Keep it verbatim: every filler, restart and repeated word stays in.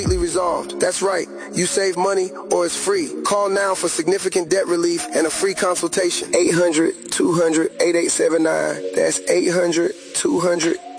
Resolved. That's right. You save money or it's free. Call now for significant debt relief and a free consultation. eight hundred, two hundred, eighty-eight seven nine. That's eight hundred, two hundred,